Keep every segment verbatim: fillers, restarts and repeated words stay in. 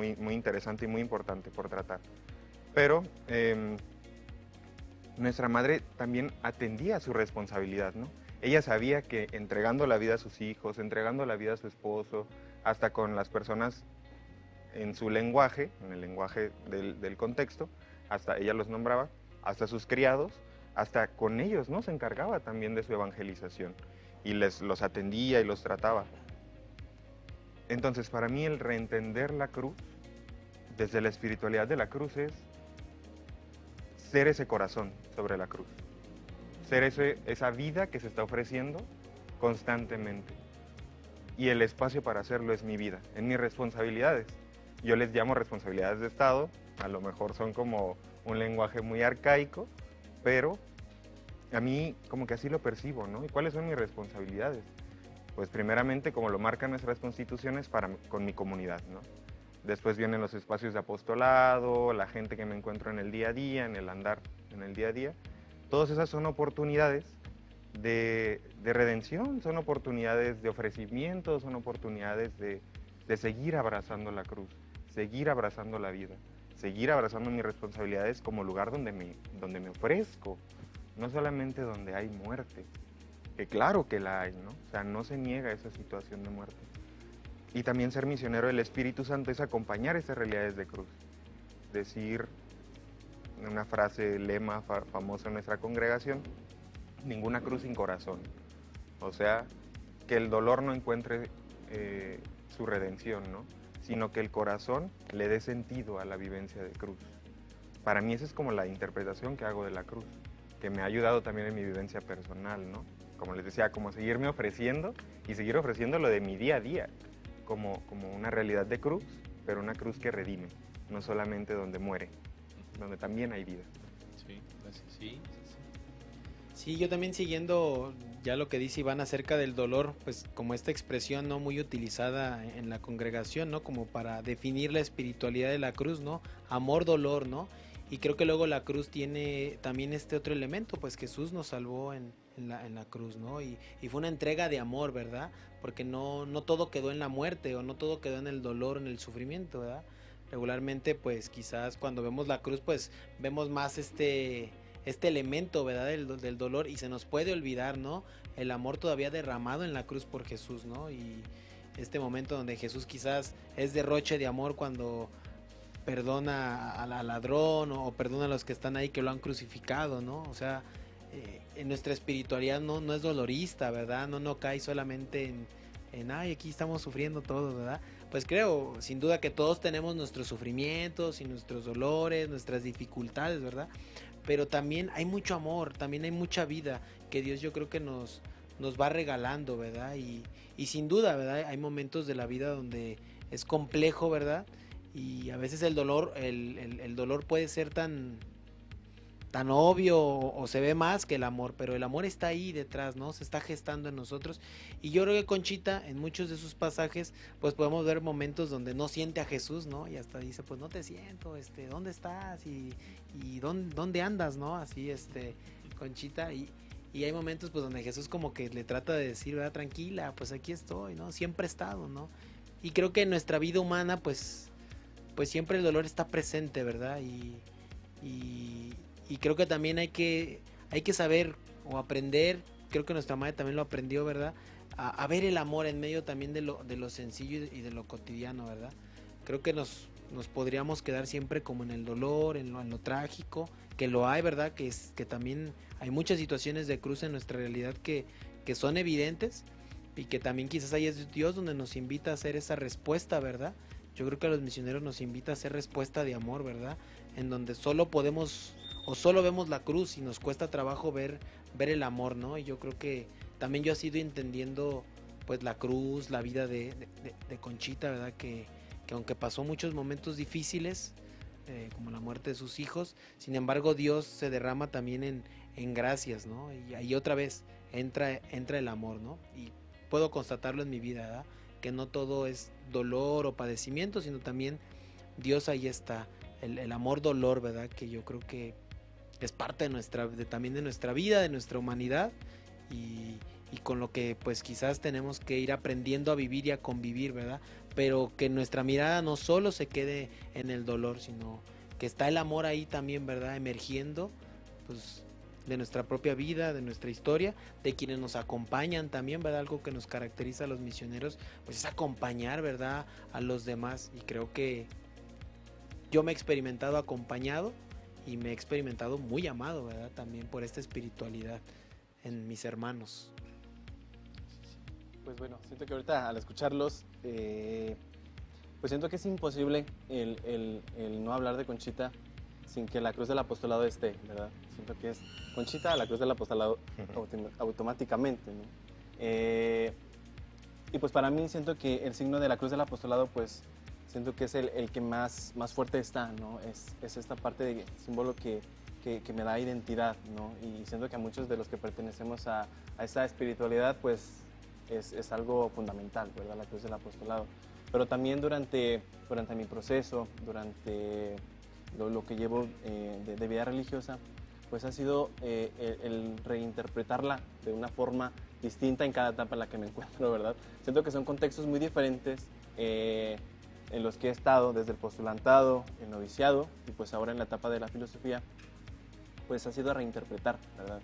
muy, muy interesante y muy importante por tratar. Pero eh, nuestra madre también atendía a su responsabilidad, ¿no? Ella sabía que entregando la vida a sus hijos, entregando la vida a su esposo, hasta con las personas en su lenguaje, en el lenguaje del, del contexto, hasta ella los nombraba, hasta sus criados, hasta con ellos, ¿no? Se encargaba también de su evangelización y les los atendía y los trataba. Entonces, para mí el reentender la cruz, desde la espiritualidad de la cruz, es ser ese corazón sobre la cruz, ser ese, esa vida que se está ofreciendo constantemente. Y el espacio para hacerlo es mi vida, en mis responsabilidades. Yo les llamo responsabilidades de Estado, a lo mejor son como un lenguaje muy arcaico, pero a mí como que así lo percibo, ¿no? ¿Y cuáles son mis responsabilidades? Pues primeramente, como lo marcan nuestras constituciones, para, con mi comunidad, ¿no? Después vienen los espacios de apostolado, la gente que me encuentro en el día a día, en el andar en el día a día. Todas esas son oportunidades de, de redención, son oportunidades de ofrecimiento, son oportunidades de, de seguir abrazando la cruz, seguir abrazando la vida, seguir abrazando mis responsabilidades como lugar donde me, donde me ofrezco, no solamente donde hay muerte, que claro que la hay, ¿no? O sea, no se niega esa situación de muerte. Y también ser misionero del Espíritu Santo es acompañar esas realidades de cruz. Decir una frase, lema fa famoso en nuestra congregación, ninguna cruz sin corazón. O sea, que el dolor no encuentre eh, su redención, ¿no? Sino que el corazón le dé sentido a la vivencia de cruz. Para mí esa es como la interpretación que hago de la cruz, que me ha ayudado también en mi vivencia personal, ¿no? Como les decía, como seguirme ofreciendo y seguir ofreciendo lo de mi día a día, como, como una realidad de cruz, pero una cruz que redime, no solamente donde muere, donde también hay vida. Sí, gracias. Sí, sí, sí. Sí, yo también siguiendo ya lo que dice Iván acerca del dolor, pues como esta expresión no muy utilizada en la congregación, ¿no? Como para definir la espiritualidad de la cruz, ¿no? Amor, dolor, ¿no? Y creo que luego la cruz tiene también este otro elemento, pues Jesús nos salvó en, en, la, en la cruz, ¿no? Y, y fue una entrega de amor, ¿verdad? Porque no, no todo quedó en la muerte o no todo quedó en el dolor, en el sufrimiento, ¿verdad? Regularmente, pues quizás cuando vemos la cruz, pues vemos más este este elemento, ¿verdad? Del, del dolor, y se nos puede olvidar, ¿no? El amor todavía derramado en la cruz por Jesús, ¿no? Y este momento donde Jesús quizás es derroche de amor cuando perdona al ladrón o perdona a los que están ahí que lo han crucificado, ¿no? O sea, eh, en nuestra espiritualidad no, no es dolorista, ¿verdad? No, no cae solamente en, en, ay, aquí estamos sufriendo todos, ¿verdad? Pues creo, sin duda que todos tenemos nuestros sufrimientos y nuestros dolores, nuestras dificultades, ¿verdad? Pero también hay mucho amor, también hay mucha vida que Dios yo creo que nos, nos va regalando, ¿verdad? Y, y sin duda, ¿verdad? Hay momentos de la vida donde es complejo, ¿verdad? Y a veces el dolor, el, el, el dolor puede ser tan, tan obvio o, o se ve más que el amor, pero el amor está ahí detrás, ¿no? Se está gestando en nosotros. Y yo creo que Conchita, en muchos de sus pasajes, pues podemos ver momentos donde no siente a Jesús, ¿no? Y hasta dice, pues no te siento, este, ¿dónde estás? Y, y ¿dónde, dónde andas, ¿no? Así, este, Conchita, y, y hay momentos pues donde Jesús como que le trata de decir, ¿verdad? Tranquila, pues aquí estoy, ¿no? Siempre he estado, ¿no? Y creo que en nuestra vida humana, pues, pues siempre el dolor está presente, ¿verdad? Y, y, y creo que también hay que, hay que saber o aprender, creo que nuestra madre también lo aprendió, ¿verdad? A, a ver el amor en medio también de lo, de lo sencillo y de lo cotidiano, ¿verdad? Creo que nos, nos podríamos quedar siempre como en el dolor, en lo, en lo trágico, que lo hay, ¿verdad? Que, es, que también hay muchas situaciones de cruz en nuestra realidad que, que son evidentes y que también quizás ahí es Dios donde nos invita a hacer esa respuesta, ¿verdad? Yo creo que a los misioneros nos invita a hacer respuesta de amor, ¿verdad? En donde solo podemos o solo vemos la cruz y nos cuesta trabajo ver, ver el amor, ¿no? Y yo creo que también yo he ido entendiendo pues la cruz, la vida de, de, de Conchita, ¿verdad? Que, que aunque pasó muchos momentos difíciles, eh, como la muerte de sus hijos, sin embargo Dios se derrama también en, en gracias, ¿no? Y ahí otra vez entra, entra el amor, ¿no? Y puedo constatarlo en mi vida, ¿verdad? Que no todo es dolor o padecimiento, sino también Dios ahí está, el, el amor dolor, ¿verdad? Que yo creo que es parte de nuestra, de, también de nuestra vida, de nuestra humanidad y, y con lo que pues quizás tenemos que ir aprendiendo a vivir y a convivir, ¿verdad? pero que nuestra mirada no solo se quede en el dolor, sino que está el amor ahí también, ¿verdad? Emergiendo, pues, de nuestra propia vida, de nuestra historia, de quienes nos acompañan también, ¿verdad? Algo que nos caracteriza a los misioneros, pues es acompañar, ¿verdad? A los demás, y creo que yo me he experimentado acompañado y me he experimentado muy amado, ¿verdad? También por esta espiritualidad en mis hermanos. Pues bueno, siento que ahorita al escucharlos, eh, pues siento que es imposible el, el, el no hablar de Conchita sin que la cruz del apostolado esté, ¿verdad? Siento que es Conchita, la cruz del apostolado autom automáticamente, ¿no? Eh, y pues para mí siento que el signo de la cruz del apostolado, pues siento que es el, el que más, más fuerte está, ¿no? Es, es esta parte de símbolo que, que, que me da identidad, ¿no? Y siento que a muchos de los que pertenecemos a, a esta espiritualidad, pues es, es algo fundamental, ¿verdad? La cruz del apostolado. Pero también durante, durante mi proceso, durante lo, lo que llevo eh, de, de vida religiosa, pues ha sido eh, el, el reinterpretarla de una forma distinta en cada etapa en la que me encuentro, ¿verdad? Siento que son contextos muy diferentes eh, en los que he estado desde el postulantado, el noviciado y pues ahora en la etapa de la filosofía, pues ha sido reinterpretar, ¿verdad?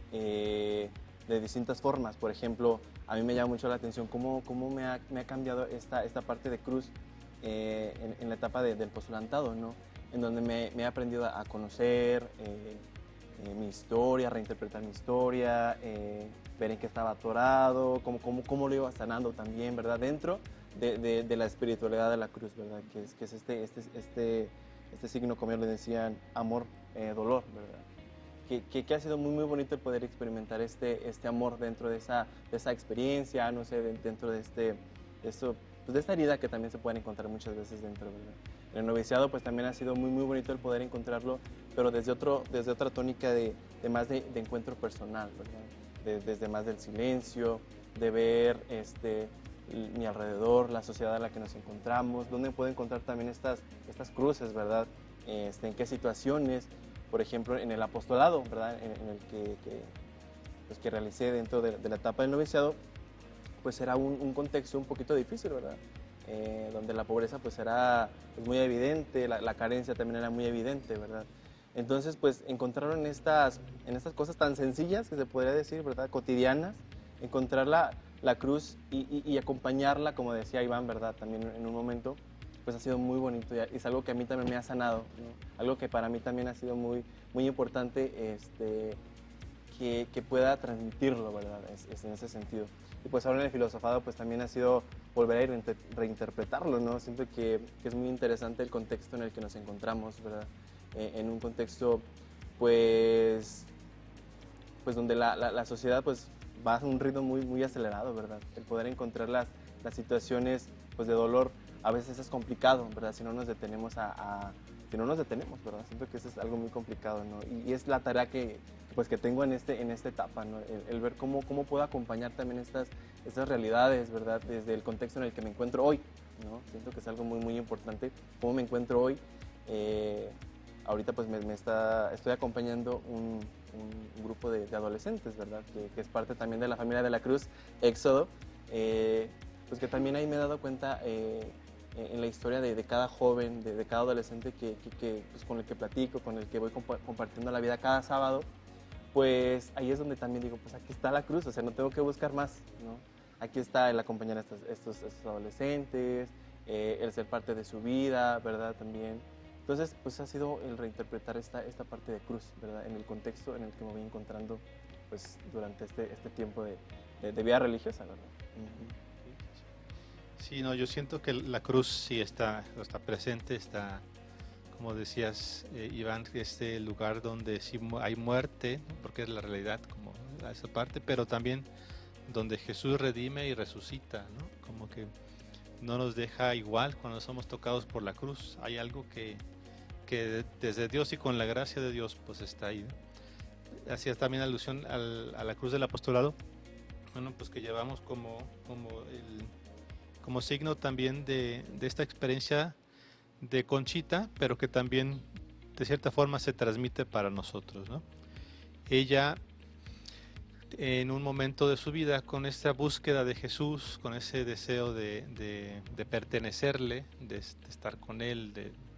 Eh, de distintas formas. Por ejemplo, a mí me llama mucho la atención cómo, cómo me, ha, me ha cambiado esta, esta parte de cruz eh, en, en la etapa de, del postulantado, ¿no? En donde me, me he aprendido a conocer eh, eh, mi historia, reinterpretar mi historia, eh, ver en qué estaba atorado, cómo, cómo, cómo lo iba sanando también, ¿verdad? Dentro de, de, de la espiritualidad de la cruz, ¿verdad? Que es, que es este, este, este, este signo, como ya le decían, amor, eh, dolor, ¿verdad? Que, que, que ha sido muy, muy bonito el poder experimentar este, este amor dentro de esa, de esa experiencia, no sé, de, dentro de, este, de, esto, pues de esta herida que también se pueden encontrar muchas veces dentro, ¿verdad? En el noviciado pues también ha sido muy, muy bonito el poder encontrarlo, pero desde, otro, desde otra tónica de, de más de, de encuentro personal, ¿verdad? De, desde más del silencio, de ver este, mi alrededor, la sociedad en la que nos encontramos, donde puedo encontrar también estas, estas cruces, ¿verdad? Este, en qué situaciones, por ejemplo, en el apostolado, ¿verdad? En, en el que, que, pues, que realicé dentro de, de la etapa del noviciado, pues era un, un contexto un poquito difícil, ¿verdad? Eh, donde la pobreza pues era pues, muy evidente, la, la carencia también era muy evidente, ¿verdad? Entonces, pues encontraron en estas, en estas cosas tan sencillas, que se podría decir, ¿verdad? Cotidianas, encontrar la, la cruz y, y, y acompañarla, como decía Iván, ¿verdad? También en un momento, pues ha sido muy bonito y es algo que a mí también me ha sanado, ¿no? Algo que para mí también ha sido muy, muy importante este, que, que pueda transmitirlo, ¿verdad? Es, es en ese sentido. Y pues ahora en el filosofado pues también ha sido volver a reinterpretarlo, ¿no? Siento que, que es muy interesante el contexto en el que nos encontramos, ¿verdad? Eh, en un contexto pues, pues donde la, la, la sociedad pues va a un ritmo muy, muy acelerado, ¿verdad? El poder encontrar las, las situaciones pues de dolor a veces es complicado, ¿verdad? Si no nos detenemos a, a si no nos detenemos, ¿verdad? Siento que eso es algo muy complicado, ¿no? Y, y es la tarea que, pues, que tengo en, este, en esta etapa, ¿no? El, el ver cómo, cómo puedo acompañar también estas, estas realidades, ¿verdad? Desde el contexto en el que me encuentro hoy, ¿no? Siento que es algo muy, muy importante, cómo me encuentro hoy. Eh, ahorita, pues, me, me está, estoy acompañando un, un grupo de, de adolescentes, ¿verdad? Que, que es parte también de la familia de la Cruz, Éxodo, eh, pues que también ahí me he dado cuenta eh, en la historia de, de cada joven, de, de cada adolescente que, que, que, pues, con el que platico, con el que voy comp compartiendo la vida cada sábado, pues ahí es donde también digo, pues aquí está la cruz, o sea, no tengo que buscar más, ¿no? Aquí está el acompañar a estos, estos, estos adolescentes, eh, el ser parte de su vida, ¿verdad? También. Entonces, pues ha sido el reinterpretar esta, esta parte de cruz, ¿verdad? En el contexto en el que me voy encontrando, pues, durante este, este tiempo de, de, de vida religiosa, ¿verdad? Uh-huh. Sí, no, yo siento que la cruz sí está, está presente, está, como decías, eh, Iván, este lugar donde sí hay muerte, porque es la realidad, como esa parte, pero también donde Jesús redime y resucita, ¿no? Como que no nos deja igual cuando somos tocados por la cruz. Hay algo que, que desde Dios y con la gracia de Dios, pues está ahí, ¿no? Hacías también alusión al, a la cruz del apostolado, bueno, pues que llevamos como, como el... como signo también de, de esta experiencia de Conchita, pero que también de cierta forma se transmite para nosotros, ¿no? Ella en un momento de su vida con esta búsqueda de Jesús, con ese deseo de, de, de pertenecerle, de, de estar con Él, de,